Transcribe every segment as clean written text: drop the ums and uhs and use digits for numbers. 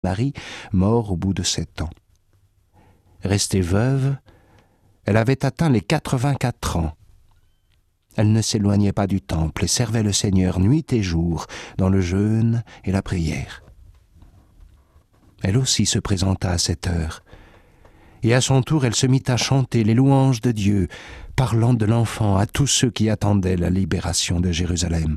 Marie, mort au bout de 7 ans. Restée veuve, elle avait atteint les 84 ans. Elle ne s'éloignait pas du temple et servait le Seigneur nuit et jour dans le jeûne et la prière. Elle aussi se présenta à cette heure, et à son tour elle se mit à chanter les louanges de Dieu, parlant de l'enfant à tous ceux qui attendaient la libération de Jérusalem.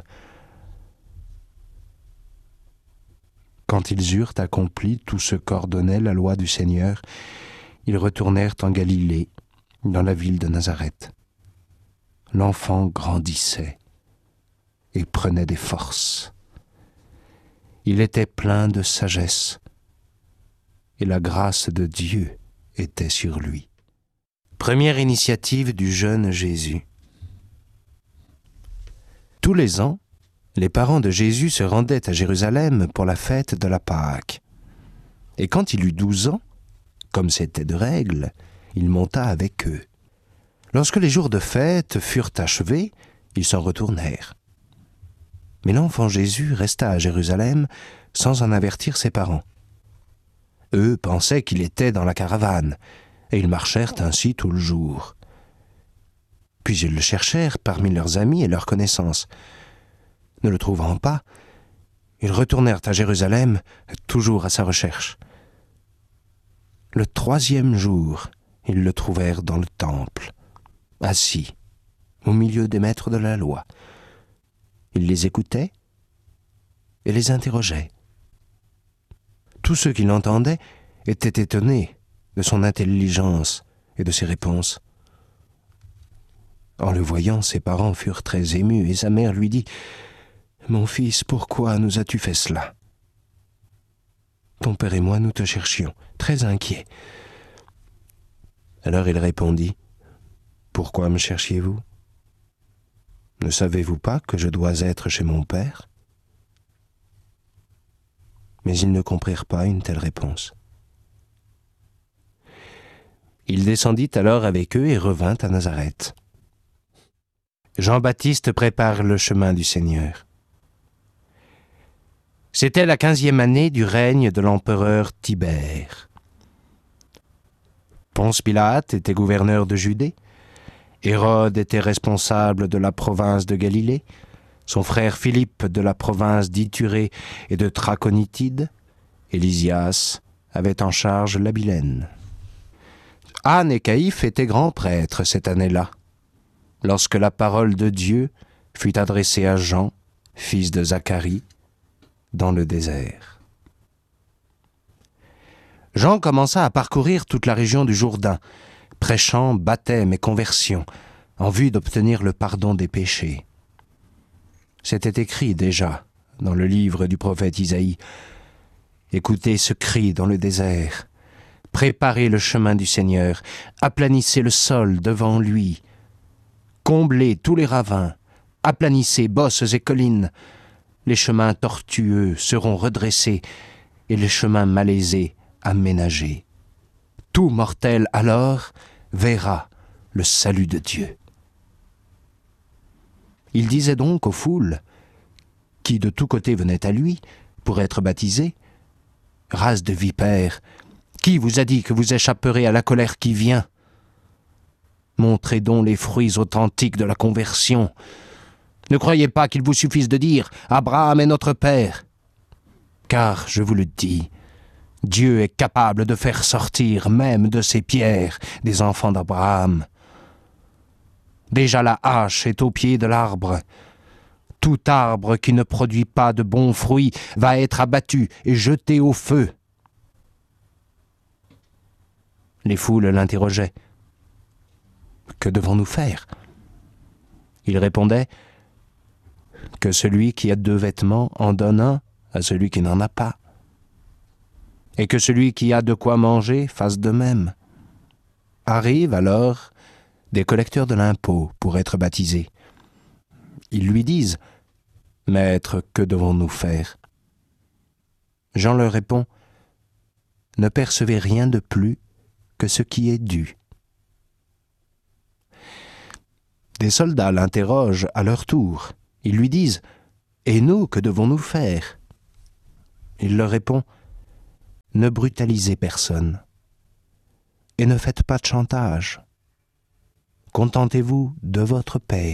Quand ils eurent accompli tout ce qu'ordonnait la loi du Seigneur, ils retournèrent en Galilée, dans la ville de Nazareth. L'enfant grandissait et prenait des forces. Il était plein de sagesse, et la grâce de Dieu était sur lui. Première initiative du jeune Jésus. Tous les ans, les parents de Jésus se rendaient à Jérusalem pour la fête de la Pâque. Et quand il eut 12 ans, comme c'était de règle, il monta avec eux. Lorsque les jours de fête furent achevés, ils s'en retournèrent. Mais l'enfant Jésus resta à Jérusalem sans en avertir ses parents. Eux pensaient qu'il était dans la caravane, et ils marchèrent ainsi tout le jour. Puis ils le cherchèrent parmi leurs amis et leurs connaissances. Ne le trouvant pas, ils retournèrent à Jérusalem, toujours à sa recherche. Le 3e jour, ils le trouvèrent dans le temple, assis, au milieu des maîtres de la loi. Il les écoutait et les interrogeait. Tous ceux qui l'entendaient étaient étonnés de son intelligence et de ses réponses. En le voyant, ses parents furent très émus et sa mère lui dit « Mon fils, pourquoi nous as-tu fait cela ? Ton père et moi, nous te cherchions, très inquiets. » Alors il répondit « Pourquoi me cherchiez-vous ? Ne savez-vous pas que je dois être chez mon père ?» Mais ils ne comprirent pas une telle réponse. Il descendit alors avec eux et revint à Nazareth. Jean-Baptiste prépare le chemin du Seigneur. C'était la 15e année du règne de l'empereur Tibère. Ponce Pilate était gouverneur de Judée, Hérode était responsable de la province de Galilée, son frère Philippe de la province d'Ithurée et de Trachonitide, et Lysias avait en charge l'Abilène. Anne et Caïphe étaient grands prêtres cette année-là, lorsque la parole de Dieu fut adressée à Jean, fils de Zacharie, dans le désert. Jean commença à parcourir toute la région du Jourdain, prêchant baptême et conversion, en vue d'obtenir le pardon des péchés. C'était écrit déjà dans le livre du prophète Isaïe. Écoutez ce cri dans le désert. Préparez le chemin du Seigneur, aplanissez le sol devant lui. Comblez tous les ravins, aplanissez bosses et collines. Les chemins tortueux seront redressés et les chemins malaisés aménagés. Tout mortel alors verra le salut de Dieu. Il disait donc aux foules, qui de tous côtés venaient à lui pour être baptisés, « Race de vipères, qui vous a dit que vous échapperez à la colère qui vient ? Montrez donc les fruits authentiques de la conversion. Ne croyez pas qu'il vous suffise de dire « Abraham est notre père ». Car, je vous le dis, Dieu est capable de faire sortir même de ces pierres des enfants d'Abraham. Déjà la hache est au pied de l'arbre. Tout arbre qui ne produit pas de bons fruits va être abattu et jeté au feu. » Les foules l'interrogeaient. « Que devons-nous faire ?» Il répondait « Que celui qui a 2 vêtements en donne un à celui qui n'en a pas. Et que celui qui a de quoi manger fasse de même. » Arrivent alors des collecteurs de l'impôt pour être baptisés. Ils lui disent « Maître, que devons-nous faire ?» Jean leur répond « Ne percevez rien de plus que ce qui est dû. » Des soldats l'interrogent à leur tour. Ils lui disent « Et nous, que devons-nous faire ?» Il leur répond ne brutalisez personne et ne faites pas de chantage. Contentez-vous de votre paye. »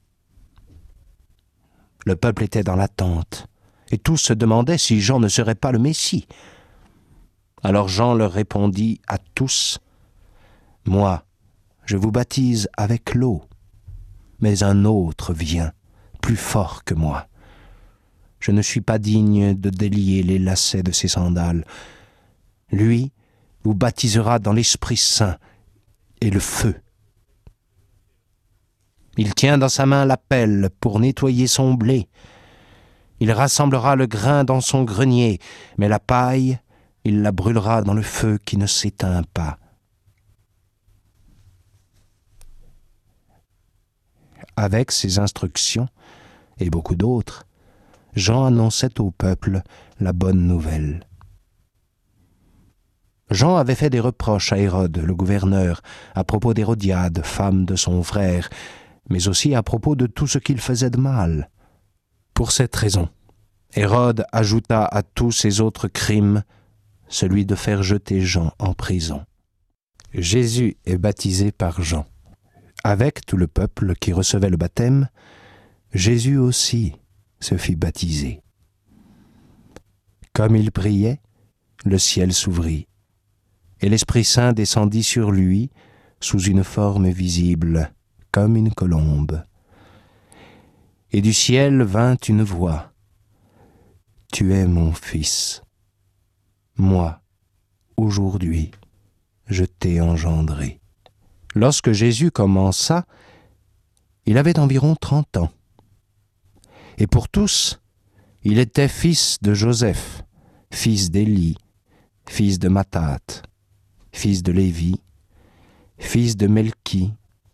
Le peuple était dans l'attente, et tous se demandaient si Jean ne serait pas le Messie. Alors Jean leur répondit à tous, « Moi, je vous baptise avec l'eau, mais un autre vient, plus fort que moi. Je ne suis pas digne de délier les lacets de ses sandales. Lui vous baptisera dans l'Esprit Saint et le feu. Il tient dans sa main la pelle pour nettoyer son blé. Il rassemblera le grain dans son grenier, mais la paille, il la brûlera dans le feu qui ne s'éteint pas. » Avec ces instructions, et beaucoup d'autres, Jean annonçait au peuple la bonne nouvelle. Jean avait fait des reproches à Hérode, le gouverneur, à propos d'Hérodiade, femme de son frère, mais aussi à propos de tout ce qu'il faisait de mal. Pour cette raison, Hérode ajouta à tous ses autres crimes celui de faire jeter Jean en prison. Jésus est baptisé par Jean. Avec tout le peuple qui recevait le baptême, Jésus aussi se fit baptiser. Comme il priait, le ciel s'ouvrit, et l'Esprit Saint descendit sur lui sous une forme visible, comme une colombe. Et du ciel vint une voix, « Tu es mon Fils. Moi, aujourd'hui, je t'ai engendré. » Lorsque Jésus commença, il avait environ 30 ans. Et pour tous, il était fils de Joseph, fils d'Élie, fils de Mathat, fils de Lévi, fils de Melchi,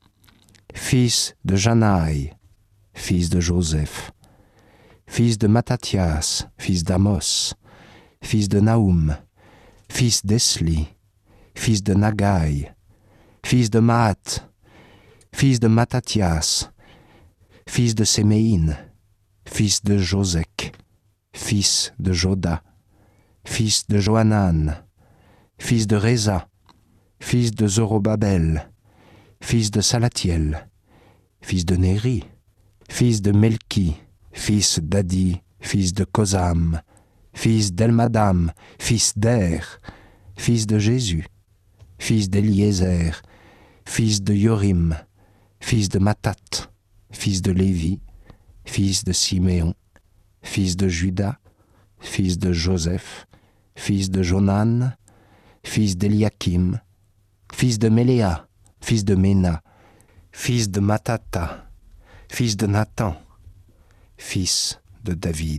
fils de Janaï, fils de Joseph, fils de Mattathias, fils d'Amos, fils de Naoum, fils d'Esli, fils de Nagai, fils de Maat, fils de Mattathias, fils de Séméine, fils de Josek, fils de Joda, fils de Johanan, fils de Réza, fils de Zorobabel, fils de Salatiel, fils de Néri, fils de Melchi, fils d'Adi, fils de Kosam, fils d'Elmadam, fils d'Er, fils de Jésus, fils d'Eliézer, fils de Yorim, fils de Mathat, fils de Lévi, fils de Siméon, fils de Juda, fils de Joseph, fils de Jonan, fils d'Eliakim, fils de Méléa, fils de Ména, fils de Matata, fils de Nathan, fils de David,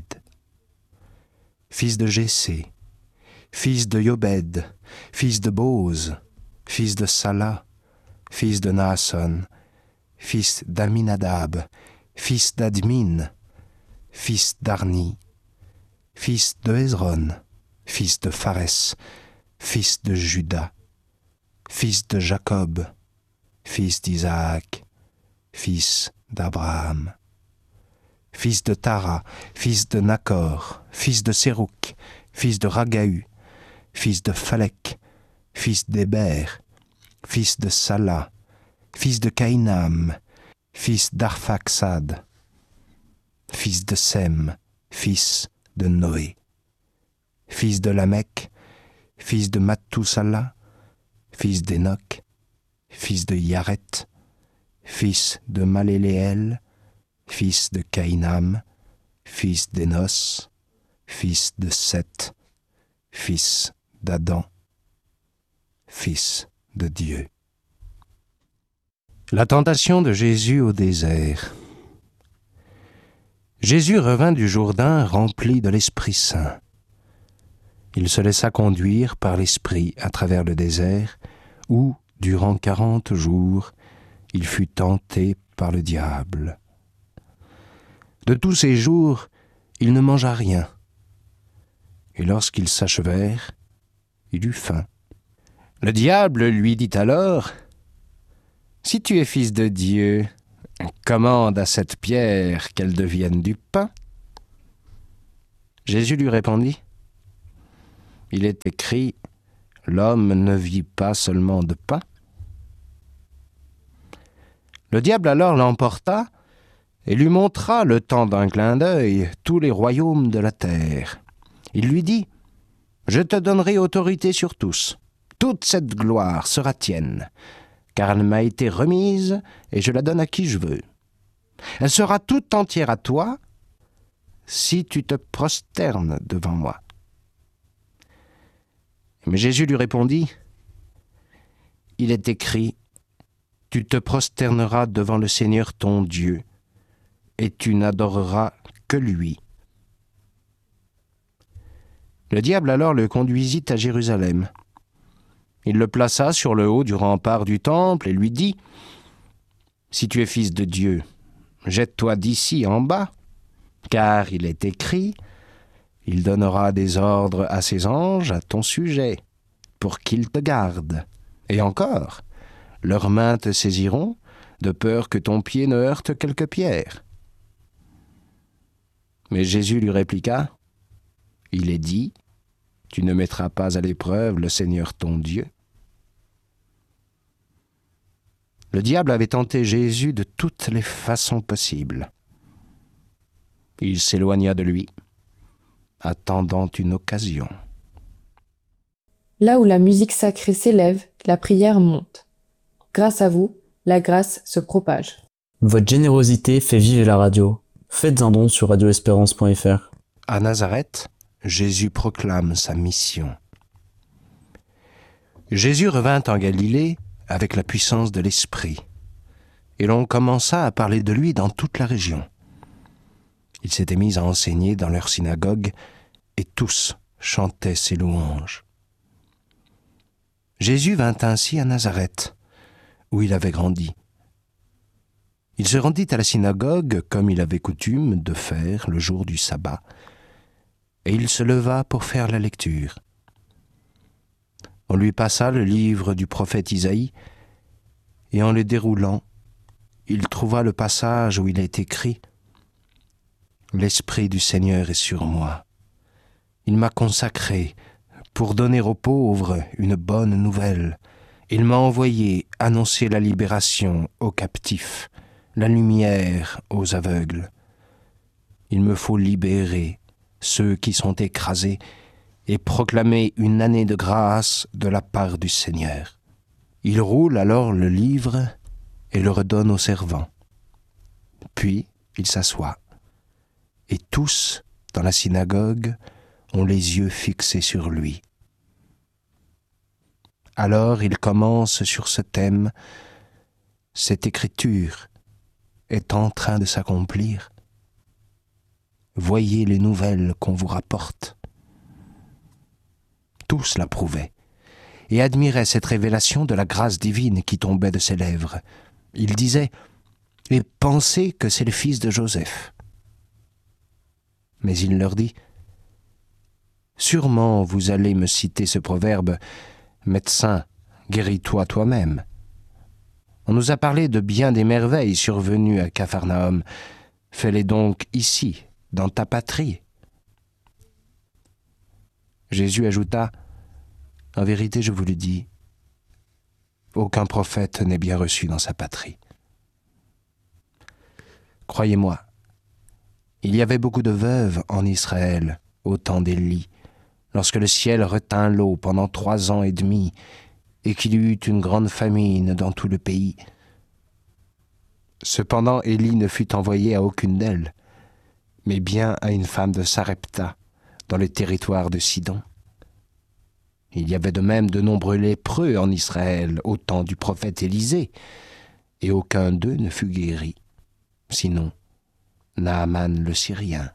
fils de Jessé, fils de Yobed, fils de Boz, fils de Sala, fils de Naasson, fils d'Aminadab, fils d'Admin, fils d'Arni, fils de Hezron, fils de Phares, fils de Juda, fils de Jacob, fils d'Isaac, fils d'Abraham, fils de Tara, fils de Nakor, fils de Sérouk, fils de Ragaü, fils de Phalek, fils d'Héber, fils de Sala, fils de Caïnam, fils d'Arphaxad, fils de Sem, fils de Noé, fils de Lamech, fils de Mathusala, fils d'Enoch, fils de Yaret, fils de Maléléel, fils de Caïnam, fils d'Énos, fils de Seth, fils d'Adam, fils de Dieu. La tentation de Jésus au désert. Jésus revint du Jourdain rempli de l'Esprit Saint. Il se laissa conduire par l'Esprit à travers le désert, où, durant 40 jours, il fut tenté par le diable. De tous ces jours, il ne mangea rien. Et lorsqu'ils s'achevèrent, il eut faim. Le diable lui dit alors, « Si tu es fils de Dieu, commande à cette pierre qu'elle devienne du pain. » Jésus lui répondit, Il est écrit « L'homme ne vit pas seulement de pain ». Le diable alors l'emporta et lui montra, le temps d'un clin d'œil, tous les royaumes de la terre. Il lui dit « Je te donnerai autorité sur tous. Toute cette gloire sera tienne, car elle m'a été remise et je la donne à qui je veux. Elle sera toute entière à toi si tu te prosternes devant moi. » Mais Jésus lui répondit « Il est écrit, tu te prosterneras devant le Seigneur ton Dieu, et tu n'adoreras que lui. » Le diable alors le conduisit à Jérusalem. Il le plaça sur le haut du rempart du temple et lui dit « Si tu es fils de Dieu, jette-toi d'ici en bas, car il est écrit, il donnera des ordres à ses anges à ton sujet, pour qu'ils te gardent. Et encore, leurs mains te saisiront, de peur que ton pied ne heurte quelque pierre. » Mais Jésus lui répliqua, « Il est dit, tu ne mettras pas à l'épreuve le Seigneur ton Dieu. » Le diable avait tenté Jésus de toutes les façons possibles. Il s'éloigna de lui, attendant une occasion. Là où la musique sacrée s'élève, la prière monte. Grâce à vous, la grâce se propage. Votre générosité fait vivre la radio. Faites un don sur radioespérance.fr. À Nazareth, Jésus proclame sa mission. Jésus revint en Galilée avec la puissance de l'Esprit, et l'on commença à parler de lui dans toute la région. Il s'était mis à enseigner dans leur synagogue, et tous chantaient ses louanges. Jésus vint ainsi à Nazareth, où il avait grandi. Il se rendit à la synagogue comme il avait coutume de faire le jour du sabbat, et il se leva pour faire la lecture. On lui passa le livre du prophète Isaïe, et en le déroulant, il trouva le passage où il est écrit « L'Esprit du Seigneur est sur moi. Il m'a consacré pour donner aux pauvres une bonne nouvelle. Il m'a envoyé annoncer la libération aux captifs, la lumière aux aveugles. Il me faut libérer ceux qui sont écrasés et proclamer une année de grâce de la part du Seigneur. » Il roule alors le livre et le redonne au servant. Puis il s'assoit, et tous, dans la synagogue, ont les yeux fixés sur lui. Alors il commence sur ce thème « Cette écriture est en train de s'accomplir. Voyez les nouvelles qu'on vous rapporte. » Tous l'approuvaient et admiraient cette révélation de la grâce divine qui tombait de ses lèvres. Ils disaient « Et pensez que c'est le fils de Joseph. » Mais il leur dit « Sûrement vous allez me citer ce proverbe « Médecin, guéris-toi toi-même. » On nous a parlé de bien des merveilles survenues à Capharnaüm. Fais-les donc ici, dans ta patrie. » Jésus ajouta « En vérité, je vous le dis, aucun prophète n'est bien reçu dans sa patrie. Croyez-moi, il y avait beaucoup de veuves en Israël au temps d'Élie, lorsque le ciel retint l'eau pendant 3 ans et demi, et qu'il y eut une grande famine dans tout le pays. Cependant, Élie ne fut envoyé à aucune d'elles, mais bien à une femme de Sarepta, dans le territoire de Sidon. Il y avait de même de nombreux lépreux en Israël au temps du prophète Élisée, et aucun d'eux ne fut guéri, sinon Naaman le Syrien.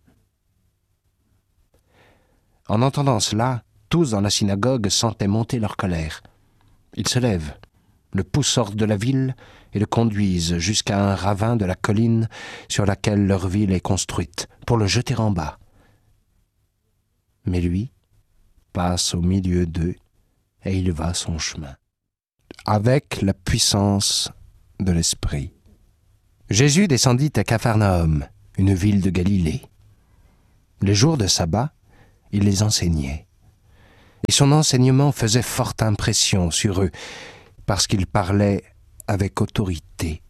En entendant cela, tous dans la synagogue sentaient monter leur colère. Ils se lèvent, le poussent hors de la ville et le conduisent jusqu'à un ravin de la colline sur laquelle leur ville est construite, pour le jeter en bas. Mais lui passe au milieu d'eux et il va son chemin. Avec la puissance de l'Esprit. Jésus descendit à Capharnaüm, une ville de Galilée. Les jours de sabbat, il les enseignait. et son enseignement faisait forte impression sur eux, parce qu'il parlait avec autorité.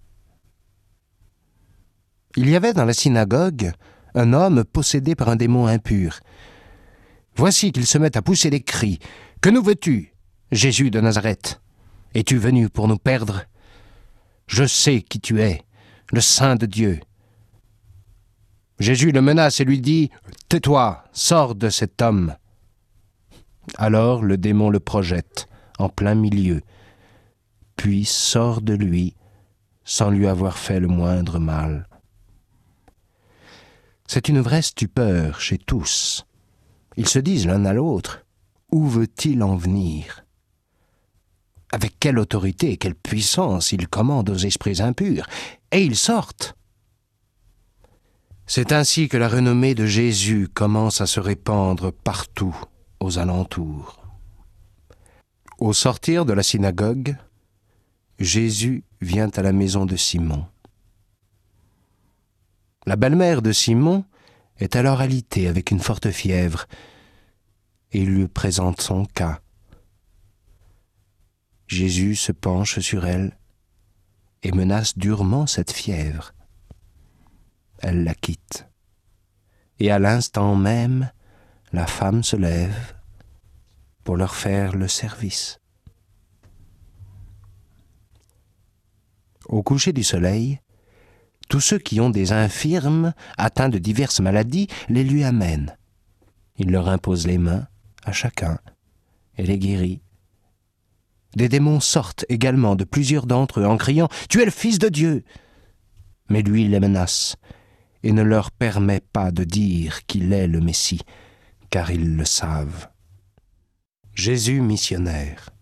Il y avait dans la synagogue un homme possédé par un démon impur. Voici qu'il se met à pousser des cris. « Que nous veux-tu, Jésus de Nazareth? Es-tu venu pour nous perdre? Je sais qui tu es, le Saint de Dieu. » Jésus le menace et lui dit « Tais-toi, sors de cet homme. » Alors le démon le projette en plein milieu, puis sort de lui sans lui avoir fait le moindre mal. C'est une vraie stupeur chez tous. Ils se disent l'un à l'autre, où veut-il en venir? Avec quelle autorité et quelle puissance il commande aux esprits impurs, et ils sortent. C'est ainsi que la renommée de Jésus commence à se répandre partout aux alentours. Au sortir de la synagogue, Jésus vient à la maison de Simon. La belle-mère de Simon est alors alitée avec une forte fièvre et il lui présente son cas. Jésus se penche sur elle et menace durement cette fièvre. Elle la quitte. Et à l'instant même, la femme se lève pour leur faire le service. Au coucher du soleil, tous ceux qui ont des infirmes atteints de diverses maladies les lui amènent. Il leur impose les mains à chacun et les guérit. Des démons sortent également de plusieurs d'entre eux en criant « Tu es le Fils de Dieu !» Mais lui les menace et ne leur permet pas de dire qu'il est le Messie, car ils le savent. Jésus missionnaire.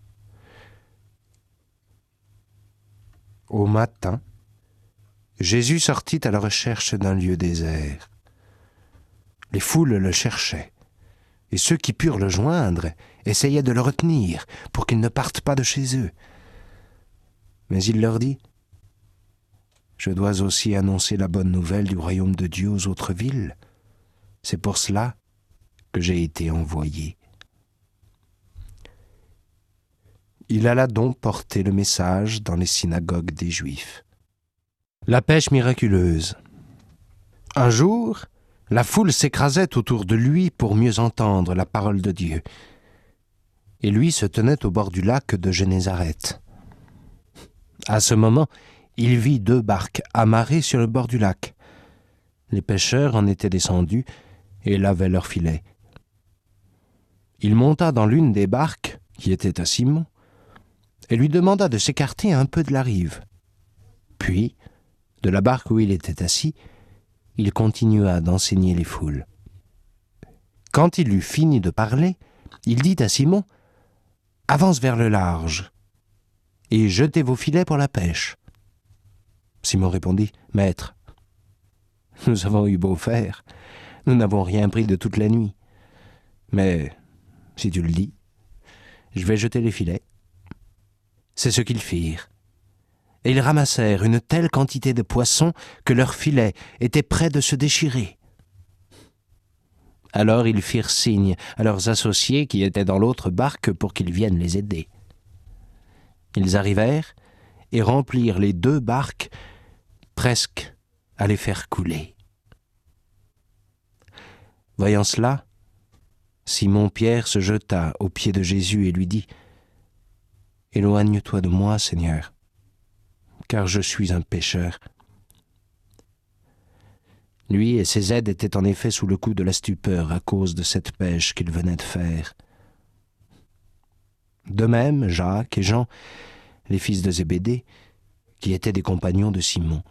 Au matin, Jésus sortit à la recherche d'un lieu désert. Les foules le cherchaient, et ceux qui purent le joindre essayaient de le retenir pour qu'il ne parte pas de chez eux. Mais il leur dit « Je dois aussi annoncer la bonne nouvelle du royaume de Dieu aux autres villes. C'est pour cela que j'ai été envoyé. » Il alla donc porter le message dans les synagogues des Juifs. La pêche miraculeuse. Un jour, la foule s'écrasait autour de lui pour mieux entendre la parole de Dieu. Et lui se tenait au bord du lac de Génézareth. À ce moment, il vit 2 barques amarrées sur le bord du lac. Les pêcheurs en étaient descendus et lavaient leurs filets. Il monta dans l'une des barques, qui était à Simon, et lui demanda de s'écarter un peu de la rive. Puis, de la barque où il était assis, il continua d'enseigner les foules. Quand il eut fini de parler, il dit à Simon « Avance vers le large et jetez vos filets pour la pêche. » Simon répondit « Maître, nous avons eu beau faire, nous n'avons rien pris de toute la nuit. Mais, si tu le dis, je vais jeter les filets. » C'est ce qu'ils firent. Et ils ramassèrent une telle quantité de poissons que leurs filets étaient près de se déchirer. Alors ils firent signe à leurs associés qui étaient dans l'autre barque pour qu'ils viennent les aider. Ils arrivèrent et remplirent les 2 barques presque à les faire couler. Voyant cela, Simon-Pierre se jeta aux pieds de Jésus et lui dit « Éloigne-toi de moi, Seigneur, car je suis un pécheur. » Lui et ses aides étaient en effet sous le coup de la stupeur à cause de cette pêche qu'ils venaient de faire. De même, Jacques et Jean, les fils de Zébédée, qui étaient des compagnons de Simon.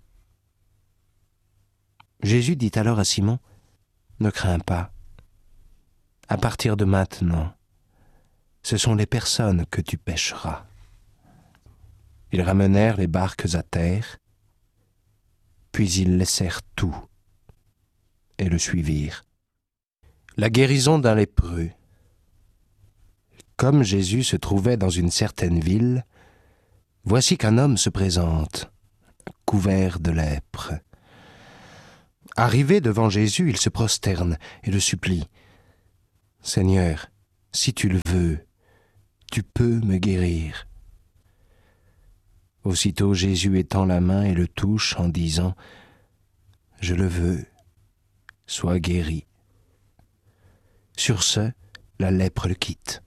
Jésus dit alors à Simon « Ne crains pas. À partir de maintenant, ce sont les personnes que tu pêcheras. » Ils ramenèrent les barques à terre, puis ils laissèrent tout et le suivirent. La guérison d'un lépreux. Comme Jésus se trouvait dans une certaine ville, voici qu'un homme se présente, couvert de lèpre. Arrivé devant Jésus, il se prosterne et le supplie. « Seigneur, si tu le veux, tu peux me guérir. » Aussitôt Jésus étend la main et le touche en disant « Je le veux, sois guéri. » Sur ce, la lèpre le quitte.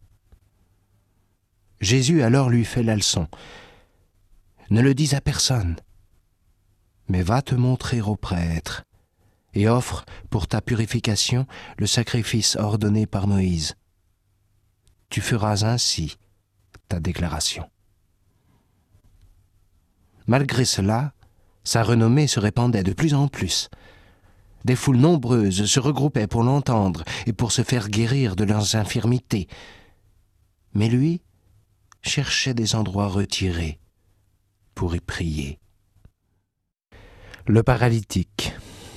Jésus alors lui fait la leçon. « Ne le dis à personne, mais va te montrer au prêtre et offre pour ta purification le sacrifice ordonné par Moïse. Tu feras ainsi ta déclaration. » Malgré cela, sa renommée se répandait de plus en plus. Des foules nombreuses se regroupaient pour l'entendre et pour se faire guérir de leurs infirmités. Mais lui cherchait des endroits retirés pour y prier. Le paralytique.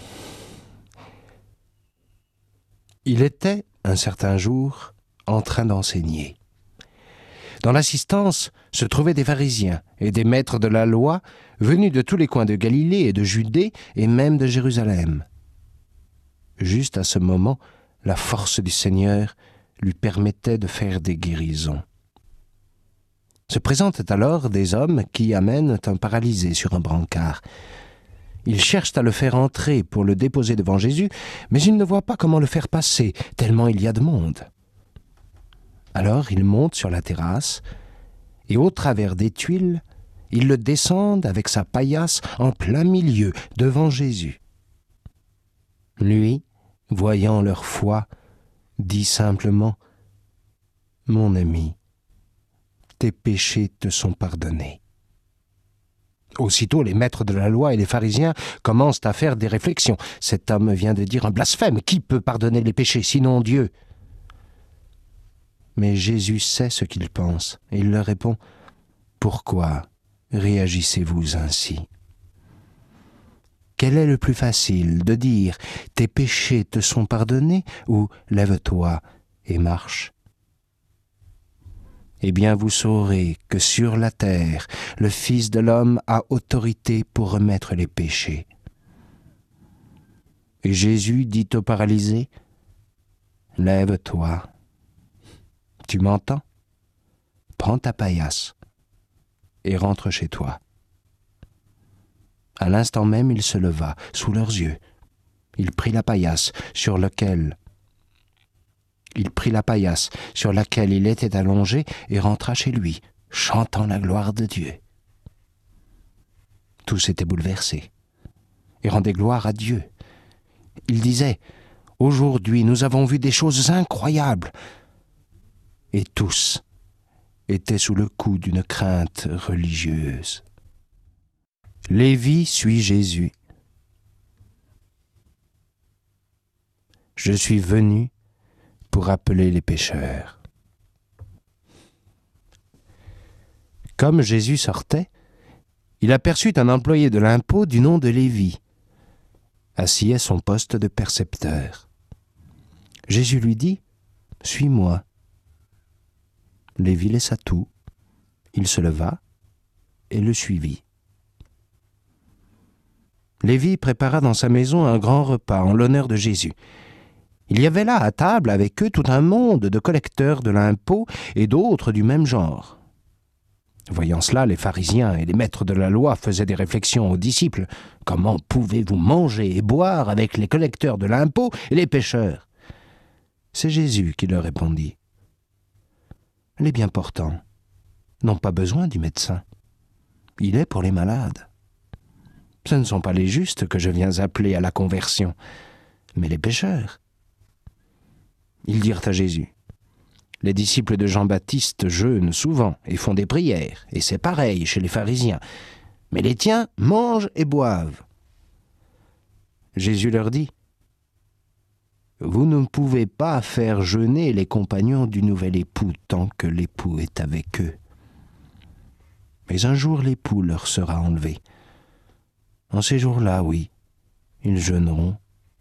Il était, un certain jour, en train d'enseigner. Dans l'assistance se trouvaient des pharisiens et des maîtres de la loi venus de tous les coins de Galilée et de Judée et même de Jérusalem. Juste à ce moment, la force du Seigneur lui permettait de faire des guérisons. Se présentent alors des hommes qui amènent un paralysé sur un brancard. Ils cherchent à le faire entrer pour le déposer devant Jésus, mais ils ne voient pas comment le faire passer, tellement il y a de monde. Alors ils montent sur la terrasse, et au travers des tuiles, ils le descendent avec sa paillasse en plein milieu, devant Jésus. Lui, voyant leur foi, dit simplement « Mon ami, tes péchés te sont pardonnés. » Aussitôt, les maîtres de la loi et les pharisiens commencent à faire des réflexions. « Cet homme vient de dire un blasphème. Qui peut pardonner les péchés, sinon Dieu ?» Mais Jésus sait ce qu'ils pensent, et il leur répond « Pourquoi réagissez-vous ainsi ? Quel est le plus facile de dire « Tes péchés te sont pardonnés » ou « Lève-toi et marche » ? Eh bien, vous saurez que sur la terre, le Fils de l'homme a autorité pour remettre les péchés. Et Jésus dit au paralysé « Lève-toi. Tu m'entends ? Prends ta paillasse et rentre chez toi. » À l'instant même, il se leva, sous leurs yeux. Il prit la paillasse sur laquelle il était allongé et rentra chez lui, chantant la gloire de Dieu. Tous étaient bouleversés et rendaient gloire à Dieu. Ils disaient « Aujourd'hui, nous avons vu des choses incroyables. » Et tous étaient sous le coup d'une crainte religieuse. Lévi suit Jésus. « Je suis venu pour appeler les pécheurs. » Comme Jésus sortait, il aperçut un employé de l'impôt du nom de Lévi, assis à son poste de percepteur. Jésus lui dit « Suis-moi. » Lévi laissa tout, il se leva et le suivit. Lévi prépara dans sa maison un grand repas en l'honneur de Jésus. Il y avait là à table avec eux tout un monde de collecteurs de l'impôt et d'autres du même genre. Voyant cela, les pharisiens et les maîtres de la loi faisaient des réflexions aux disciples. « Comment pouvez-vous manger et boire avec les collecteurs de l'impôt et les pécheurs ?» C'est Jésus qui leur répondit. « Les bien portants n'ont pas besoin du médecin. Il est pour les malades. Ce ne sont pas les justes que je viens appeler à la conversion, mais les pécheurs. » Ils dirent à Jésus, « Les disciples de Jean-Baptiste jeûnent souvent et font des prières, et c'est pareil chez les pharisiens. Mais les tiens mangent et boivent. » Jésus leur dit, « Vous ne pouvez pas faire jeûner les compagnons du nouvel époux tant que l'époux est avec eux. Mais un jour l'époux leur sera enlevé. En ces jours-là, oui, ils jeûneront. »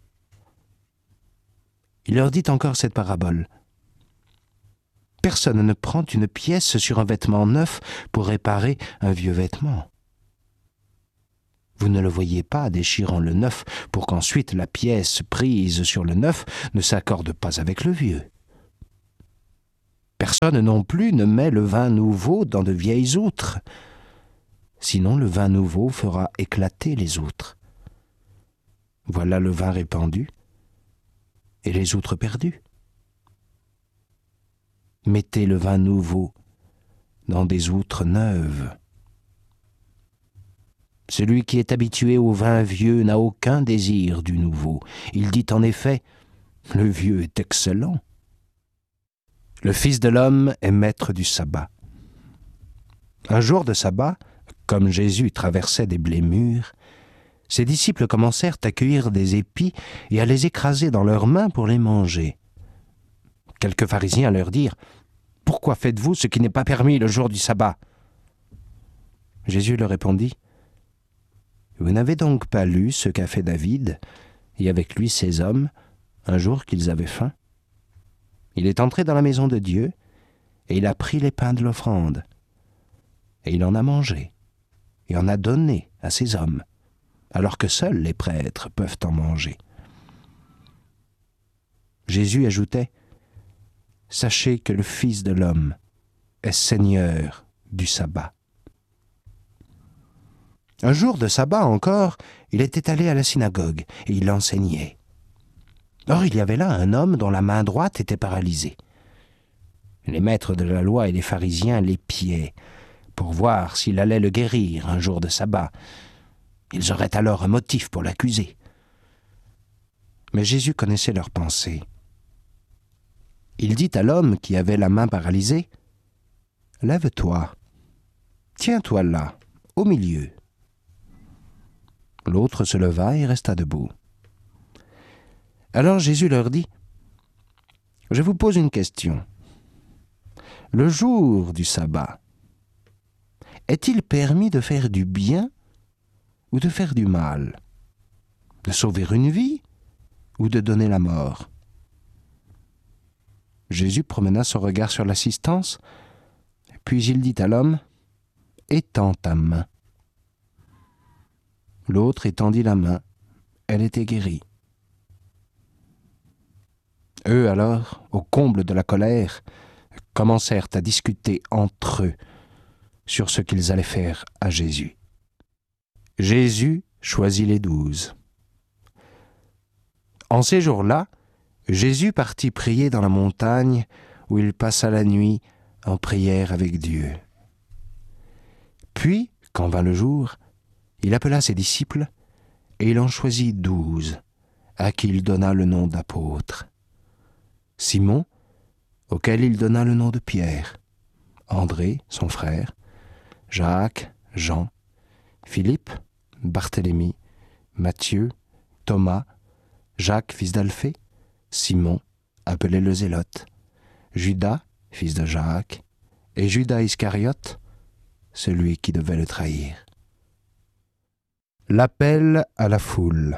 Il leur dit encore cette parabole. « Personne ne prend une pièce sur un vêtement neuf pour réparer un vieux vêtement. Vous ne le voyez pas déchirant le neuf pour qu'ensuite la pièce prise sur le neuf ne s'accorde pas avec le vieux. Personne non plus ne met le vin nouveau dans de vieilles outres. Sinon le vin nouveau fera éclater les outres. Voilà le vin répandu et les outres perdues. Mettez le vin nouveau dans des outres neuves. Celui qui est habitué au vin vieux n'a aucun désir du nouveau. Il dit en effet, « Le vieux est excellent. » Le Fils de l'homme est maître du sabbat. Un jour de sabbat, comme Jésus traversait des blés mûrs, ses disciples commencèrent à cueillir des épis et à les écraser dans leurs mains pour les manger. Quelques pharisiens leur dirent, « Pourquoi faites-vous ce qui n'est pas permis le jour du sabbat ?» Jésus leur répondit, « Vous n'avez donc pas lu ce qu'a fait David, et avec lui ses hommes, un jour qu'ils avaient faim ? Il est entré dans la maison de Dieu, et il a pris les pains de l'offrande, et il en a mangé, et en a donné à ses hommes, alors que seuls les prêtres peuvent en manger. » Jésus ajoutait, « Sachez que le Fils de l'homme est Seigneur du sabbat. » Un jour de sabbat encore, il était allé à la synagogue, et il enseignait. Or il y avait là un homme dont la main droite était paralysée. Les maîtres de la loi et les pharisiens l'épiaient pour voir s'il allait le guérir un jour de sabbat. Ils auraient alors un motif pour l'accuser. Mais Jésus connaissait leurs pensées. Il dit à l'homme qui avait la main paralysée, « Lève-toi, tiens-toi là, au milieu. » L'autre se leva et resta debout. Alors Jésus leur dit, « Je vous pose une question. Le jour du sabbat, est-il permis de faire du bien ou de faire du mal, de sauver une vie ou de donner la mort ?» Jésus promena son regard sur l'assistance, puis il dit à l'homme, « Étends ta main. » L'autre étendit la main, elle était guérie. Eux alors, au comble de la colère, commencèrent à discuter entre eux sur ce qu'ils allaient faire à Jésus. Jésus choisit les 12. En ces jours-là, Jésus partit prier dans la montagne où il passa la nuit en prière avec Dieu. Puis, quand vint le jour, il appela ses disciples et il en choisit 12, à qui il donna le nom d'apôtres. Simon, auquel il donna le nom de Pierre, André, son frère, Jacques, Jean, Philippe, Barthélemy, Matthieu, Thomas, Jacques, fils d'Alphée, Simon, appelé le Zélote, Judas, fils de Jacques, et Judas Iscariote, celui qui devait le trahir. L'appel à la foule.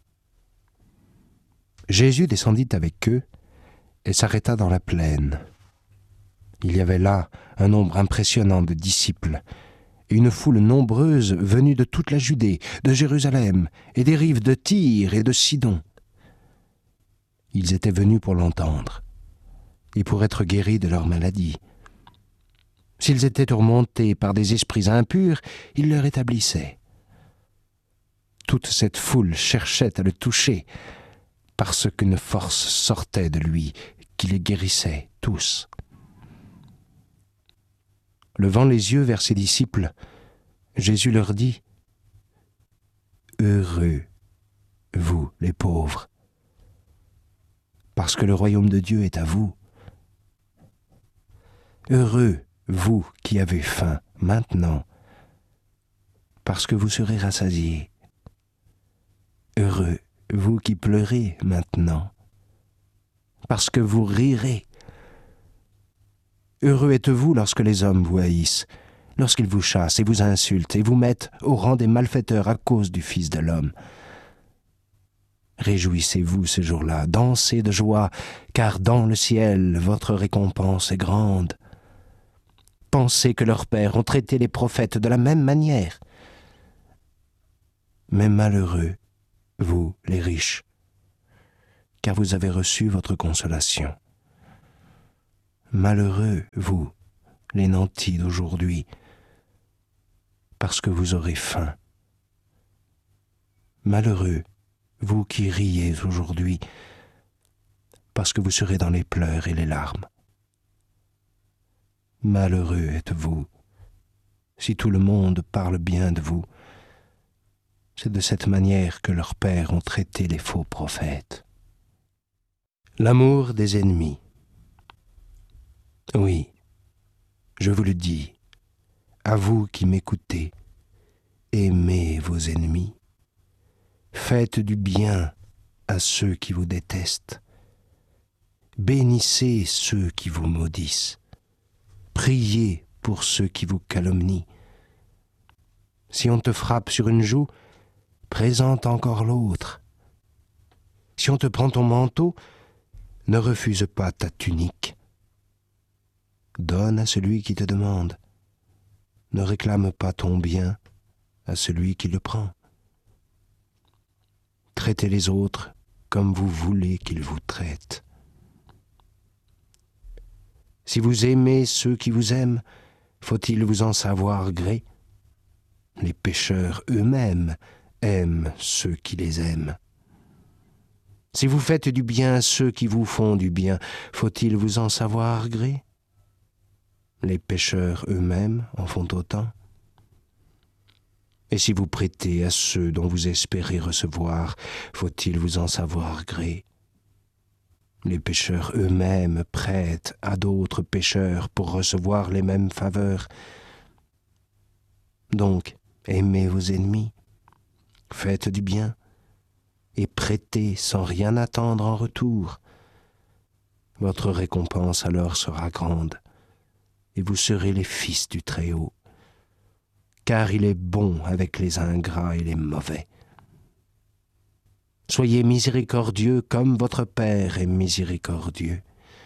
Jésus descendit avec eux et s'arrêta dans la plaine. Il y avait là un nombre impressionnant de disciples, et une foule nombreuse venue de toute la Judée, de Jérusalem, et des rives de Tyr et de Sidon. Ils étaient venus pour l'entendre, et pour être guéris de leur maladie. S'ils étaient tourmentés par des esprits impurs, il leur établissait. Toute cette foule cherchait à le toucher, parce qu'une force sortait de lui, qui les guérissait tous. Levant les yeux vers ses disciples, Jésus leur dit, « Heureux, vous les pauvres, parce que le royaume de Dieu est à vous. Heureux, vous qui avez faim maintenant, parce que vous serez rassasiés. Heureux, vous qui pleurez maintenant, parce que vous rirez. Heureux êtes-vous lorsque les hommes vous haïssent, lorsqu'ils vous chassent et vous insultent et vous mettent au rang des malfaiteurs à cause du Fils de l'homme. Réjouissez-vous ce jour-là, dansez de joie, car dans le ciel votre récompense est grande. Pensez que leurs pères ont traité les prophètes de la même manière. Mais malheureux, vous les riches, car vous avez reçu votre consolation. Malheureux, vous, les nantis d'aujourd'hui, parce que vous aurez faim. Malheureux, vous qui riez aujourd'hui, parce que vous serez dans les pleurs et les larmes. Malheureux êtes-vous, si tout le monde parle bien de vous. C'est de cette manière que leurs pères ont traité les faux prophètes. L'amour des ennemis. Oui, je vous le dis, à vous qui m'écoutez, aimez vos ennemis. Faites du bien à ceux qui vous détestent. Bénissez ceux qui vous maudissent. Priez pour ceux qui vous calomnient. Si on te frappe sur une joue, présente encore l'autre. Si on te prend ton manteau, ne refuse pas ta tunique. Donne à celui qui te demande. Ne réclame pas ton bien à celui qui le prend. Traitez les autres comme vous voulez qu'ils vous traitent. Si vous aimez ceux qui vous aiment, faut-il vous en savoir gré? Les pécheurs eux-mêmes aiment ceux qui les aiment. Si vous faites du bien à ceux qui vous font du bien, faut-il vous en savoir gré? Les pécheurs eux-mêmes en font autant. Et si vous prêtez à ceux dont vous espérez recevoir, faut-il vous en savoir gré? Les pécheurs eux-mêmes prêtent à d'autres pécheurs pour recevoir les mêmes faveurs. Donc, aimez vos ennemis, faites du bien, et prêtez sans rien attendre en retour. Votre récompense alors sera grande, et vous serez les fils du Très-Haut, car il est bon avec les ingrats et les mauvais. Soyez miséricordieux comme votre Père est miséricordieux.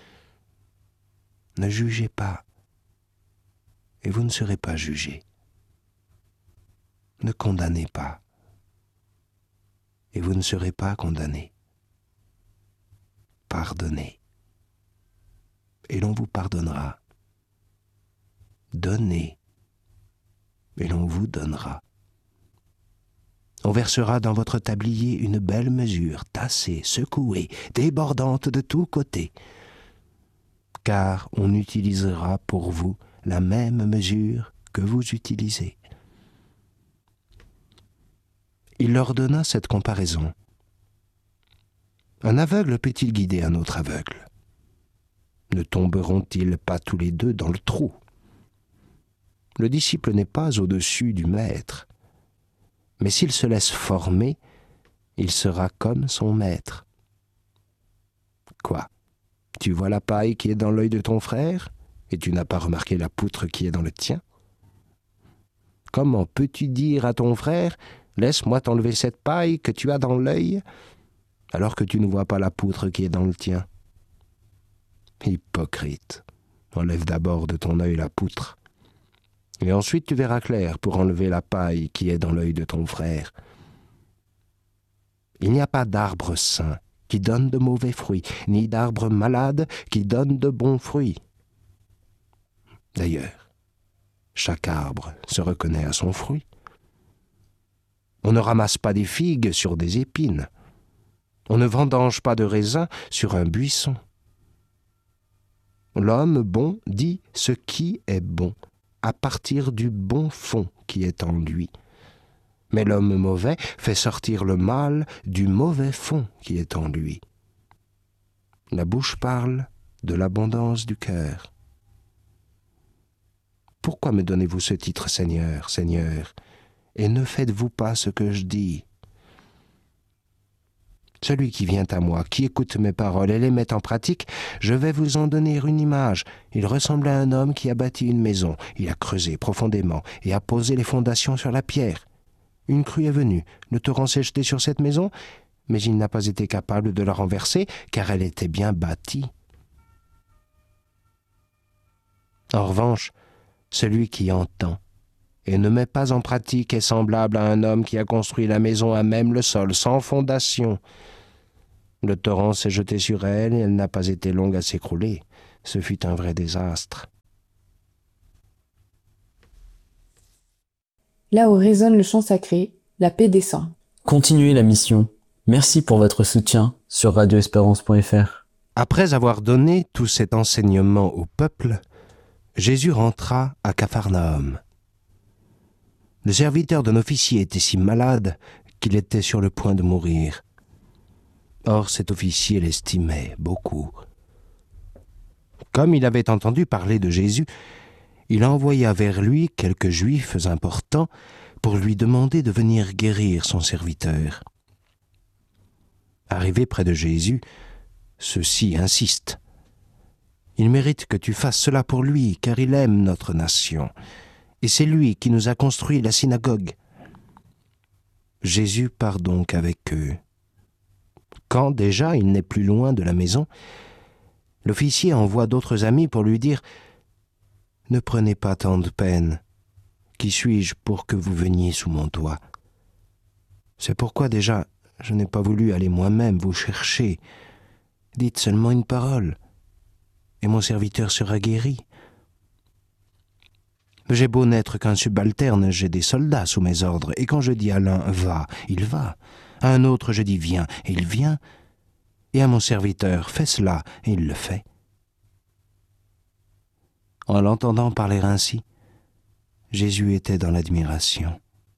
Ne jugez pas, et vous ne serez pas jugés. Ne condamnez pas, et vous ne serez pas condamnés. Pardonnez, et l'on vous pardonnera. Donnez, et l'on vous donnera. On versera dans votre tablier une belle mesure, tassée, secouée, débordante de tous côtés, car on utilisera pour vous la même mesure que vous utilisez. Il leur donna cette comparaison. Un aveugle peut-il guider un autre aveugle? Ne tomberont-ils pas tous les deux dans le trou? Le disciple n'est pas au-dessus du maître, mais s'il se laisse former, il sera comme son maître. Quoi? Tu vois la paille qui est dans l'œil de ton frère, et tu n'as pas remarqué la poutre qui est dans le tien? Comment peux-tu dire à ton frère, « Laisse-moi t'enlever cette paille que tu as dans l'œil », alors que tu ne vois pas la poutre qui est dans le tien? Hypocrite, enlève d'abord de ton œil la poutre, et ensuite tu verras clair pour enlever la paille qui est dans l'œil de ton frère. Il n'y a pas d'arbre sain qui donne de mauvais fruits, ni d'arbre malade qui donne de bons fruits. D'ailleurs, chaque arbre se reconnaît à son fruit. On ne ramasse pas des figues sur des épines. On ne vendange pas de raisins sur un buisson. L'homme bon dit ce qui est bon, à partir du bon fond qui est en lui. Mais l'homme mauvais fait sortir le mal du mauvais fond qui est en lui. La bouche parle de l'abondance du cœur. Pourquoi me donnez-vous ce titre, Seigneur, Seigneur, et ne faites-vous pas ce que je dis? Celui qui vient à moi, qui écoute mes paroles et les met en pratique, je vais vous en donner une image. Il ressemble à un homme qui a bâti une maison. Il a creusé profondément et a posé les fondations sur la pierre. Une crue est venue, le torrent s'est jeté sur cette maison, mais il n'a pas été capable de la renverser, car elle était bien bâtie. En revanche, celui qui entend et ne met pas en pratique est semblable à un homme qui a construit la maison à même le sol, sans fondation. Le torrent s'est jeté sur elle et elle n'a pas été longue à s'écrouler, ce fut un vrai désastre. Là où résonne le chant sacré, la paix descend. Continuez la mission. Merci pour votre soutien sur radioespérance.fr. Après avoir donné tout cet enseignement au peuple, Jésus rentra à Capharnaüm. Le serviteur d'un officier était si malade qu'il était sur le point de mourir. Or, cet officier l'estimait beaucoup. Comme il avait entendu parler de Jésus, il envoya vers lui quelques Juifs importants pour lui demander de venir guérir son serviteur. Arrivé près de Jésus, ceux-ci insistent. « Il mérite que tu fasses cela pour lui, car il aime notre nation, et c'est lui qui nous a construit la synagogue. » Jésus part donc avec eux. Quand déjà il n'est plus loin de la maison, l'officier envoie d'autres amis pour lui dire « Ne prenez pas tant de peine. Qui suis-je pour que vous veniez sous mon toit? C'est pourquoi déjà je n'ai pas voulu aller moi-même vous chercher. Dites seulement une parole, et mon serviteur sera guéri. J'ai beau n'être qu'un subalterne, j'ai des soldats sous mes ordres, et quand je dis à l'un « va », il va. À un autre, je dis « viens », et il vient. Et à mon serviteur « fais cela », et il le fait. En l'entendant parler ainsi, Jésus était dans l'admiration.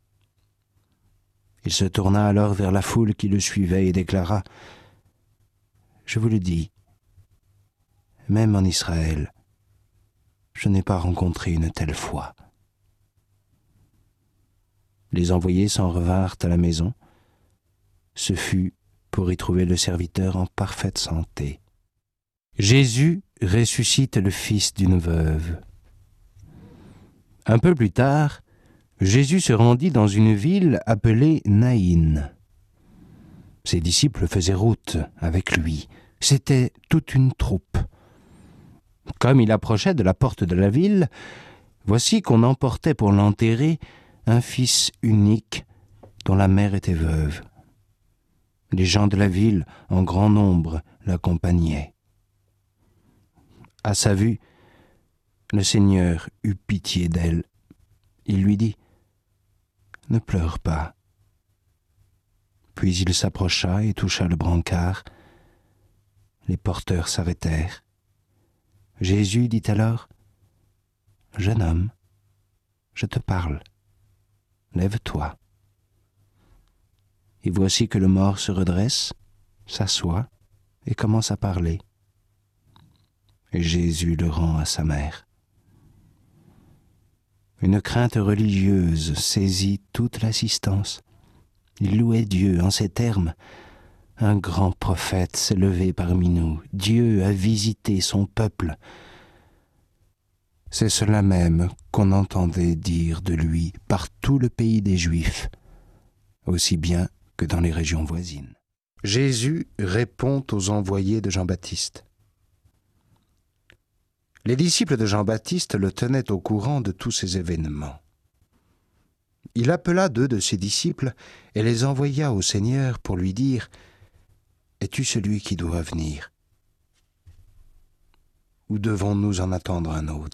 Il se tourna alors vers la foule qui le suivait et déclara « Je vous le dis, même en Israël, je n'ai pas rencontré une telle foi. » Les envoyés s'en revinrent à la maison. Ce fut pour y trouver le serviteur en parfaite santé. Jésus ressuscite le fils d'une veuve. Un peu plus tard, Jésus se rendit dans une ville appelée Naïn. Ses disciples faisaient route avec lui. C'était toute une troupe. Comme il approchait de la porte de la ville, voici qu'on emportait pour l'enterrer un fils unique dont la mère était veuve. Les gens de la ville, en grand nombre, l'accompagnaient. À sa vue, le Seigneur eut pitié d'elle. Il lui dit « Ne pleure pas. » Puis il s'approcha et toucha le brancard. Les porteurs s'arrêtèrent. Jésus dit alors « Jeune homme, je te parle. Lève-toi. » Et voici que le mort se redresse, s'assoit et commence à parler. Et Jésus le rend à sa mère. Une crainte religieuse saisit toute l'assistance. Il louait Dieu en ces termes. Un grand prophète s'est levé parmi nous. Dieu a visité son peuple. C'est cela même qu'on entendait dire de lui par tout le pays des Juifs, aussi bien que dans les régions voisines. Jésus répond aux envoyés de Jean-Baptiste. Les disciples de Jean-Baptiste le tenaient au courant de tous ces événements. Il appela 2 de ses disciples et les envoya au Seigneur pour lui dire « Es-tu celui qui doit venir? Ou devons-nous en attendre un autre ?»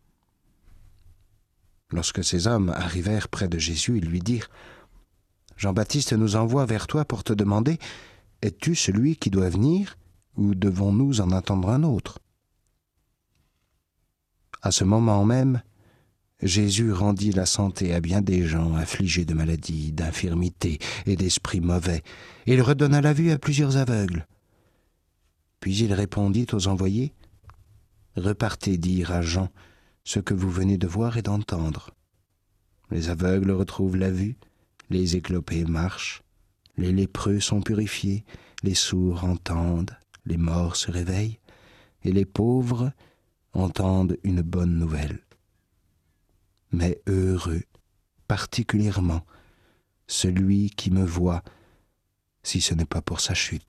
Lorsque ces hommes arrivèrent près de Jésus, ils lui dirent « Jean-Baptiste nous envoie vers toi pour te demander « Es-tu celui qui doit venir ou devons-nous en attendre un autre ?» À ce moment même, Jésus rendit la santé à bien des gens affligés de maladies, d'infirmités et d'esprits mauvais, et il redonna la vue à plusieurs aveugles. Puis il répondit aux envoyés, « Repartez dire à Jean ce que vous venez de voir et d'entendre. Les aveugles retrouvent la vue, les éclopés marchent, les lépreux sont purifiés, les sourds entendent, les morts se réveillent, et les pauvres entendent une bonne nouvelle. Mais heureux, particulièrement, celui qui me voit, si ce n'est pas pour sa chute. »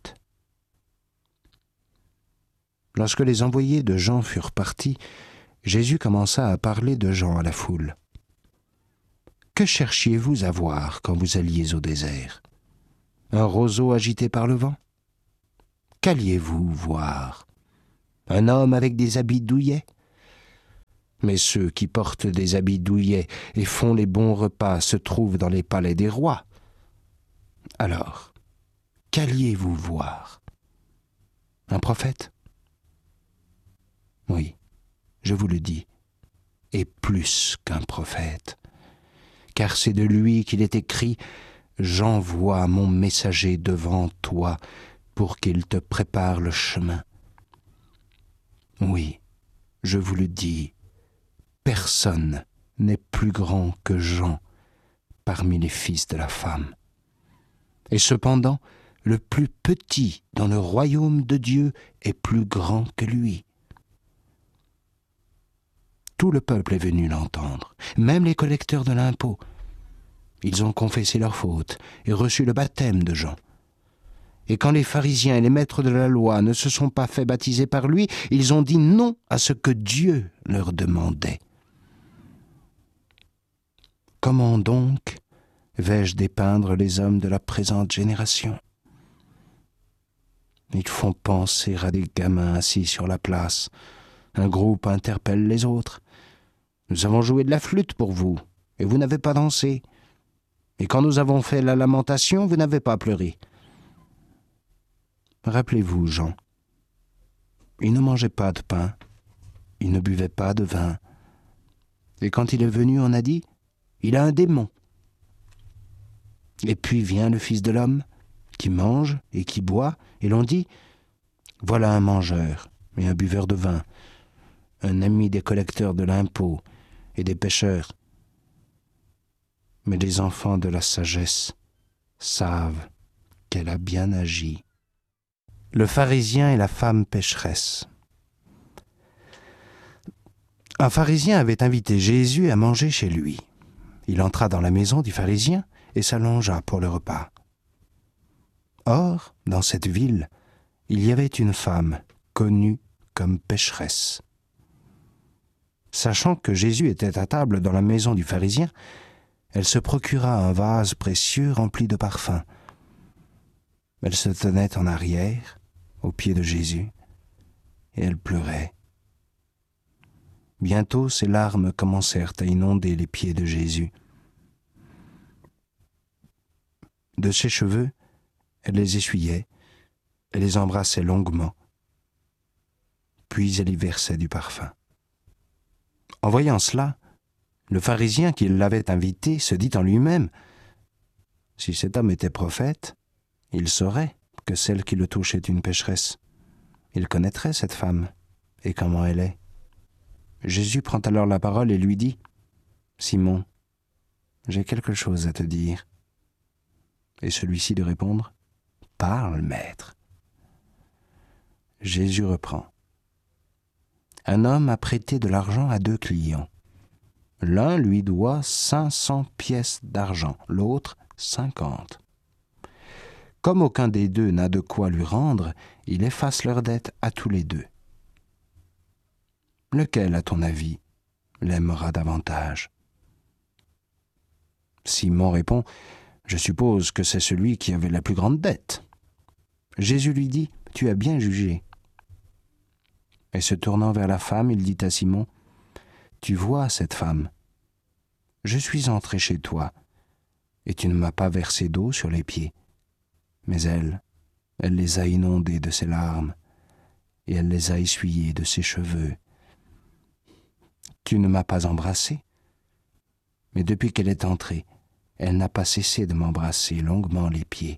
Lorsque les envoyés de Jean furent partis, Jésus commença à parler de Jean à la foule. « Que cherchiez-vous à voir quand vous alliez au désert? Un roseau agité par le vent? Qu'alliez-vous voir? Un homme avec des habits douillets? Mais ceux qui portent des habits douillets et font les bons repas se trouvent dans les palais des rois. Alors, qu'alliez-vous voir? Un prophète? Oui, je vous le dis, et plus qu'un prophète, car c'est de lui qu'il est écrit « J'envoie mon messager devant toi pour qu'il te prépare le chemin. » Oui, je vous le dis, personne n'est plus grand que Jean parmi les fils de la femme. Et cependant, le plus petit dans le royaume de Dieu est plus grand que lui. Tout le peuple est venu l'entendre, même les collecteurs de l'impôt. Ils ont confessé leurs fautes et reçu le baptême de Jean. Et quand les pharisiens et les maîtres de la loi ne se sont pas fait baptiser par lui, ils ont dit non à ce que Dieu leur demandait. Comment donc vais-je dépeindre les hommes de la présente génération? Ils font penser à des gamins assis sur la place. Un groupe interpelle les autres. Nous avons joué de la flûte pour vous, et vous n'avez pas dansé. Et quand nous avons fait la lamentation, vous n'avez pas pleuré. Rappelez-vous, Jean, il ne mangeait pas de pain, il ne buvait pas de vin. Et quand il est venu, on a dit, il a un démon. Et puis vient le Fils de l'homme, qui mange et qui boit, et l'on dit, voilà un mangeur et un buveur de vin, un ami des collecteurs de l'impôt et des pécheurs. Mais les enfants de la sagesse savent qu'elle a bien agi. Le pharisien et la femme pécheresse. Un pharisien avait invité Jésus à manger chez lui. Il entra dans la maison du pharisien et s'allongea pour le repas. Or, dans cette ville, il y avait une femme connue comme pécheresse. Sachant que Jésus était à table dans la maison du pharisien, elle se procura un vase précieux rempli de parfums. Elle se tenait en arrière, aux pieds de Jésus, et elle pleurait. Bientôt, ses larmes commencèrent à inonder les pieds de Jésus. De ses cheveux, elle les essuyait, elle les embrassait longuement, puis elle y versait du parfum. En voyant cela, le pharisien qui l'avait invité se dit en lui-même, « Si cet homme était prophète, il saurait que celle qui le touche est une pécheresse. Il connaîtrait cette femme et comment elle est. » Jésus prend alors la parole et lui dit, « Simon, j'ai quelque chose à te dire. » Et celui-ci de répondre, « Parle, maître. » Jésus reprend. Un homme a prêté de l'argent à 2 clients. L'un lui doit 500 pièces d'argent, l'autre 50. Comme aucun des deux n'a de quoi lui rendre, il efface leur dette à tous les deux. Lequel, à ton avis, l'aimera davantage? Simon répond, « Je suppose que c'est celui qui avait la plus grande dette. » Jésus lui dit, « Tu as bien jugé. » Et se tournant vers la femme, il dit à Simon, « Tu vois cette femme? Je suis entré chez toi, et tu ne m'as pas versé d'eau sur les pieds. Mais elle les a inondés de ses larmes, et elle les a essuyés de ses cheveux. Tu ne m'as pas embrassé, mais depuis qu'elle est entrée, elle n'a pas cessé de m'embrasser longuement les pieds.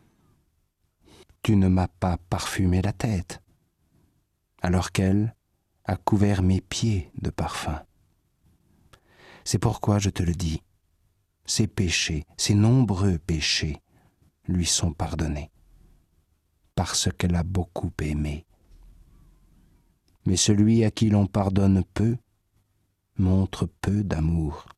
Tu ne m'as pas parfumé la tête, alors qu'elle a couvert mes pieds de parfum. C'est pourquoi je te le dis, ses péchés, ses nombreux péchés, lui sont pardonnés, parce qu'elle a beaucoup aimé. Mais celui à qui l'on pardonne peu, montre peu d'amour.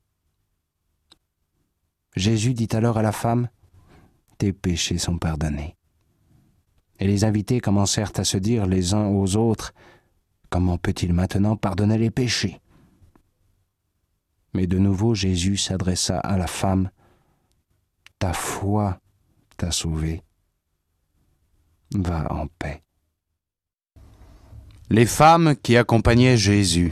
Jésus dit alors à la femme, « Tes péchés sont pardonnés. » Et les invités commencèrent à se dire les uns aux autres, « Comment peut-il maintenant pardonner les péchés ?» Mais de nouveau Jésus s'adressa à la femme, « Ta foi t'a sauvée. Va en paix. » Les femmes qui accompagnaient Jésus.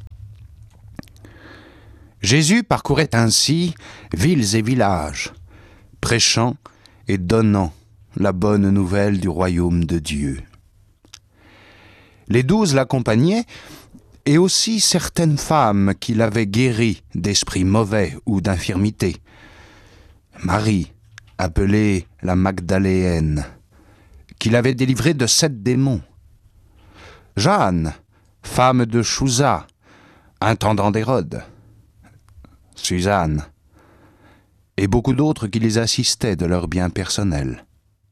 Jésus parcourait ainsi villes et villages, prêchant et donnant la bonne nouvelle du royaume de Dieu. Les 12 l'accompagnaient, et aussi certaines femmes qui l'avaient guéri d'esprits mauvais ou d'infirmités. Marie, appelée la Magdaléenne, qui l'avait délivrée de 7 démons. Jeanne, femme de Chouza, intendant d'Hérode. Suzanne, et beaucoup d'autres qui les assistaient de leurs biens personnels.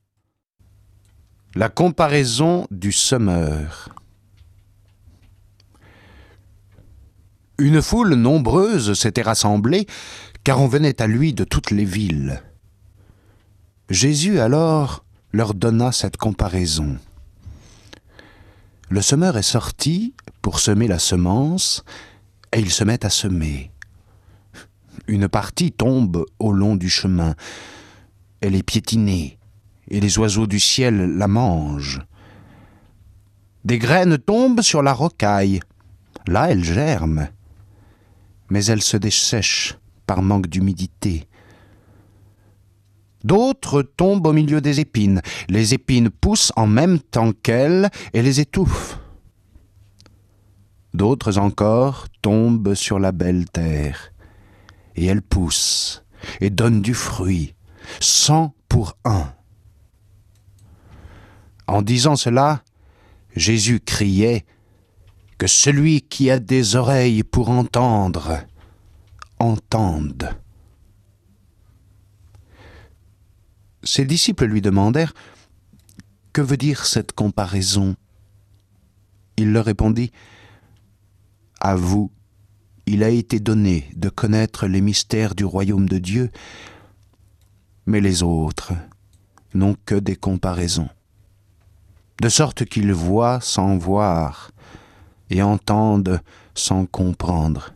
La comparaison du semeur. Une foule nombreuse s'était rassemblée, car on venait à lui de toutes les villes. Jésus alors leur donna cette comparaison. Le semeur est sorti pour semer la semence, et il se met à semer. Une partie tombe au long du chemin. Elle est piétinée, et les oiseaux du ciel la mangent. Des graines tombent sur la rocaille. Là, elles germent, mais elles se dessèchent par manque d'humidité. D'autres tombent au milieu des épines. Les épines poussent en même temps qu'elles et les étouffent. D'autres encore tombent sur la belle terre, et elles poussent et donnent du fruit, 100 pour 1. En disant cela, Jésus criait que celui qui a des oreilles pour entendre, entende. Ses disciples lui demandèrent « Que veut dire cette comparaison ?» Il leur répondit « À vous, il a été donné de connaître les mystères du royaume de Dieu, mais les autres n'ont que des comparaisons, de sorte qu'ils voient sans voir et entendent sans comprendre.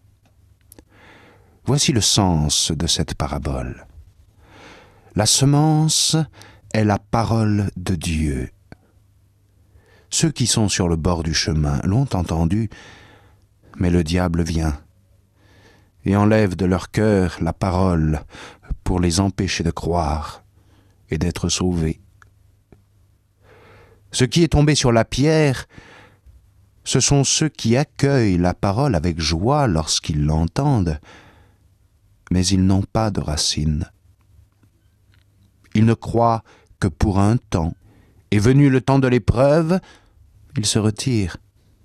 Voici le sens de cette parabole. La semence est la parole de Dieu. Ceux qui sont sur le bord du chemin l'ont entendu, mais le diable vient et enlève de leur cœur la parole pour les empêcher de croire et d'être sauvés. Ce qui est tombé sur la pierre, ce sont ceux qui accueillent la parole avec joie lorsqu'ils l'entendent, mais ils n'ont pas de racines. Ils ne croient que pour un temps, et venu le temps de l'épreuve, ils se retirent.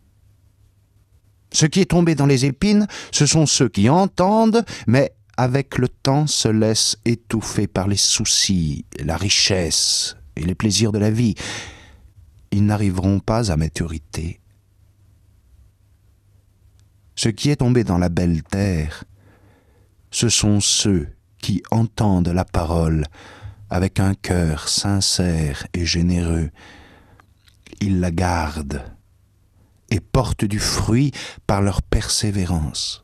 Ce qui est tombé dans les épines, ce sont ceux qui entendent, mais avec le temps se laissent étouffer par les soucis, la richesse et les plaisirs de la vie. Ils n'arriveront pas à maturité. Ce qui est tombé dans la belle terre, ce sont ceux qui entendent la parole avec un cœur sincère et généreux. Ils la gardent et portent du fruit par leur persévérance.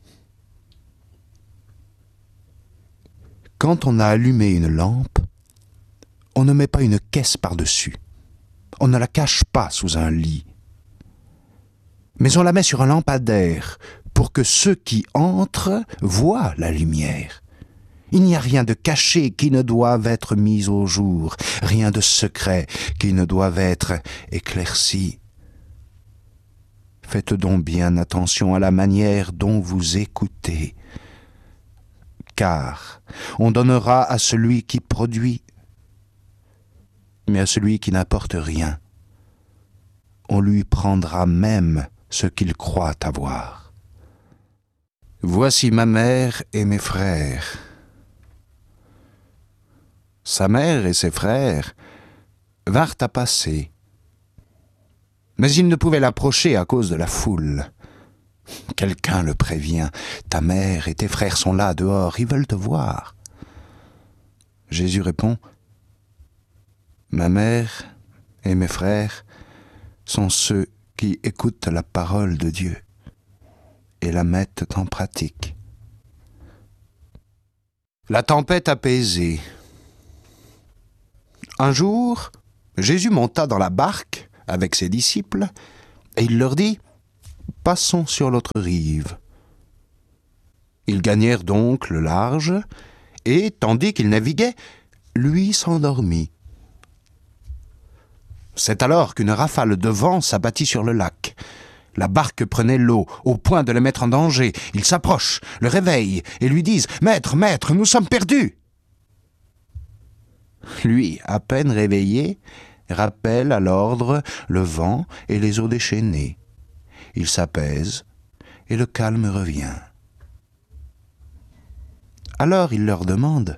Quand on a allumé une lampe, on ne met pas une caisse par-dessus. On ne la cache pas sous un lit. Mais on la met sur un lampadaire pour que ceux qui entrent voient la lumière. Il n'y a rien de caché qui ne doive être mis au jour, rien de secret qui ne doive être éclairci. Faites donc bien attention à la manière dont vous écoutez, car on donnera à celui qui produit, mais à celui qui n'apporte rien, on lui prendra même ce qu'il croit avoir. Voici ma mère et mes frères. Sa mère et ses frères vinrent à passer, mais ils ne pouvaient l'approcher à cause de la foule. Quelqu'un le prévient. Ta mère et tes frères sont là, dehors, ils veulent te voir. Jésus répond, ma mère et mes frères sont ceux qui écoutent la parole de Dieu et la mettent en pratique. La tempête apaisée. Un jour, Jésus monta dans la barque avec ses disciples Et il leur dit « Passons sur l'autre rive ». Ils gagnèrent donc le large, et, tandis qu'ils naviguaient, lui s'endormit. C'est alors qu'une rafale de vent s'abattit sur le lac. La barque prenait l'eau, au point de le mettre en danger. Ils s'approchent, le réveillent, et lui disent « Maître, maître, nous sommes perdus !» Lui, à peine réveillé, rappelle à l'ordre le vent et les eaux déchaînées. Il s'apaise, et le calme revient. Alors il leur demande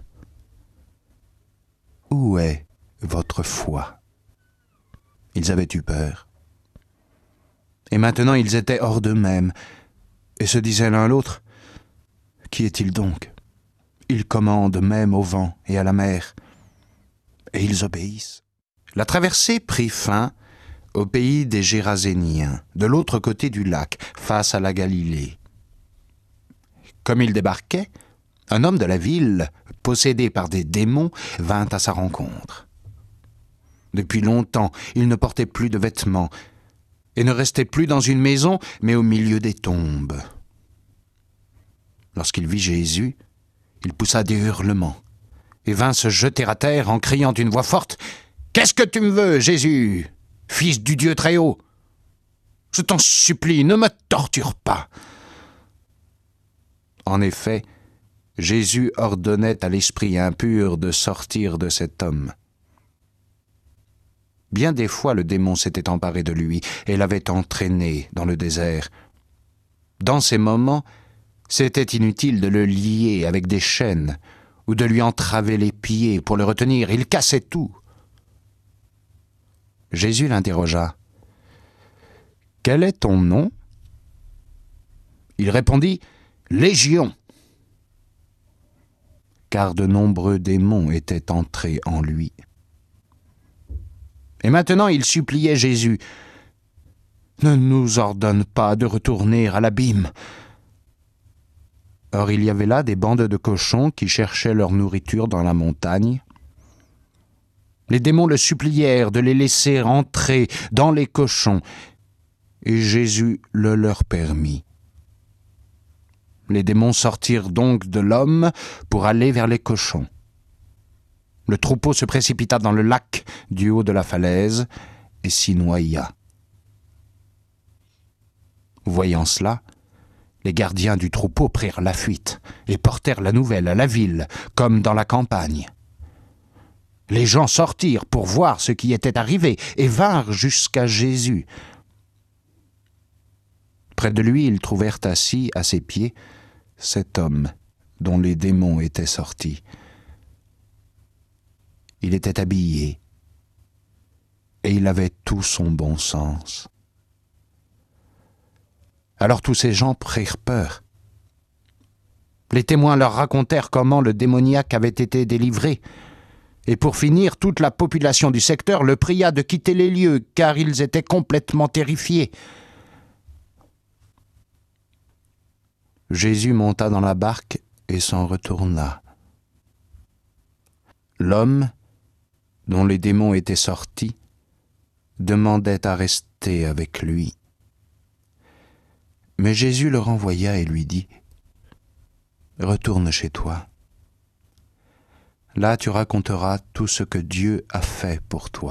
« Où est votre foi ?» Ils avaient eu peur. Et maintenant ils étaient hors d'eux-mêmes, et se disaient l'un l'autre « Qui est-il donc ? Il commande même au vent et à la mer, et ils obéissent. » La traversée prit fin au pays des Géraséniens, de l'autre côté du lac, face à la Galilée. Comme ils débarquaient, un homme de la ville, possédé par des démons, vint à sa rencontre. Depuis longtemps, il ne portait plus de vêtements et ne restait plus dans une maison, mais au milieu des tombes. Lorsqu'il vit Jésus, il poussa des hurlements et vint se jeter à terre en criant d'une voix forte « Qu'est-ce que tu me veux, Jésus, fils du Dieu très haut ? Je t'en supplie, ne me torture pas !» En effet, Jésus ordonnait à l'esprit impur de sortir de cet homme. Bien des fois, le démon s'était emparé de lui et l'avait entraîné dans le désert. Dans ces moments, c'était inutile de le lier avec des chaînes ou de lui entraver les pieds pour le retenir. Il cassait tout. Jésus l'interrogea. « Quel est ton nom ?» Il répondit « Légion ». Car de nombreux démons étaient entrés en lui. Et maintenant il suppliait Jésus « Ne nous ordonne pas de retourner à l'abîme !» Or il y avait là des bandes de cochons qui cherchaient leur nourriture dans la montagne. Les démons le supplièrent de les laisser entrer dans les cochons, et Jésus le leur permit. Les démons sortirent donc de l'homme pour aller vers les cochons. Le troupeau se précipita dans le lac du haut de la falaise et s'y noya. Voyant cela, les gardiens du troupeau prirent la fuite et portèrent la nouvelle à la ville, comme dans la campagne. Les gens sortirent pour voir ce qui était arrivé et vinrent jusqu'à Jésus. Près de lui, ils trouvèrent assis à ses pieds cet homme dont les démons étaient sortis. Il était habillé et il avait tout son bon sens. Alors tous ces gens prirent peur. Les témoins leur racontèrent comment le démoniaque avait été délivré. Et pour finir, toute la population du secteur le pria de quitter les lieux, car ils étaient complètement terrifiés. Jésus monta dans la barque et s'en retourna. L'homme, dont les démons étaient sortis, demandait à rester avec lui. Mais Jésus le renvoya et lui dit « Retourne chez toi. Là tu raconteras tout ce que Dieu a fait pour toi. »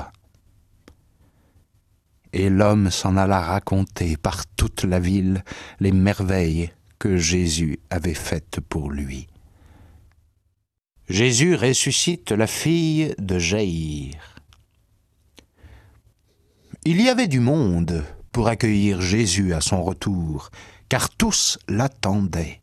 Et l'homme s'en alla raconter par toute la ville les merveilles que Jésus avait faites pour lui. Jésus ressuscite la fille de Jaïr. Il y avait du monde pour accueillir Jésus à son retour, car tous l'attendaient.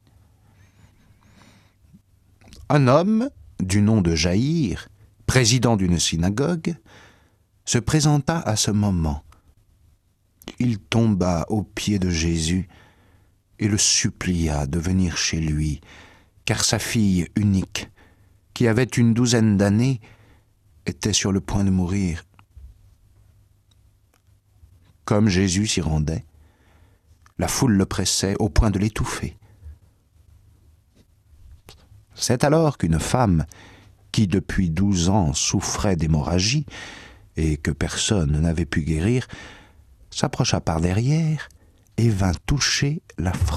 Un homme du nom de Jaïr, président d'une synagogue, se présenta à ce moment. Il tomba aux pieds de Jésus et le supplia de venir chez lui, car sa fille unique, qui avait une 12aine d'années, était sur le point de mourir. Comme Jésus s'y rendait, la foule le pressait au point de l'étouffer. C'est alors qu'une femme, qui depuis 12 ans souffrait d'hémorragie et que personne n'avait pu guérir, s'approcha par derrière et vint toucher la